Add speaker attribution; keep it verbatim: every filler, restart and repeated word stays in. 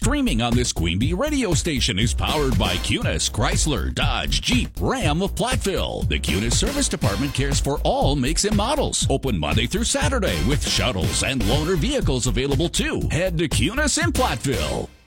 Speaker 1: streaming on this Queen Bee radio station is powered by Cunis, Chrysler, Dodge, Jeep, Ram of Platteville. The Cunis Service Department cares for all makes and models. Open Monday through Saturday with shuttles and loaner vehicles available too. Head to Cunis in Platteville.